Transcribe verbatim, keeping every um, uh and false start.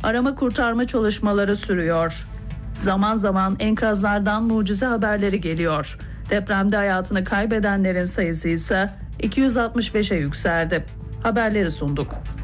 Arama kurtarma çalışmaları sürüyor. Zaman zaman enkazlardan mucize haberleri geliyor. Depremde hayatını kaybedenlerin sayısı ise iki yüz altmış beşe yükseldi. Haberleri sunduk.